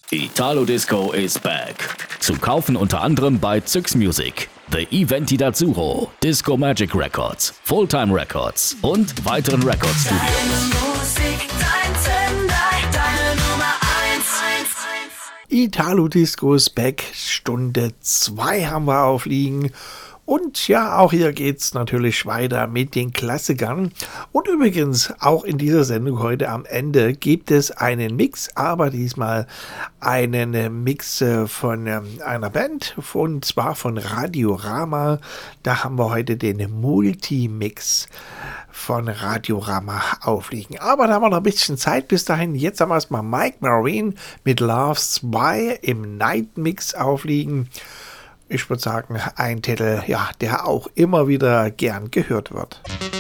Italo Disco is back. Zu kaufen unter anderem bei Zyx Music, The Eventi d'Azzurro, Disco Magic Records, Fulltime Records und weiteren Record Studios. Deine Musik, dein Sender, deine Nummer 1. Italo Disco is back, Stunde 2 haben wir aufliegen. Und ja, auch hier geht's natürlich weiter mit den Klassikern. Und übrigens, auch in dieser Sendung heute am Ende gibt es einen Mix, aber diesmal einen Mix von einer Band, und zwar von Radiorama. Da haben wir heute den Multimix von Radiorama aufliegen. Aber da haben wir noch ein bisschen Zeit bis dahin. Jetzt haben wir erstmal Mike Marine mit Love 2 im Night Mix aufliegen. Ich würde sagen, ein Titel, ja, der auch immer wieder gern gehört wird.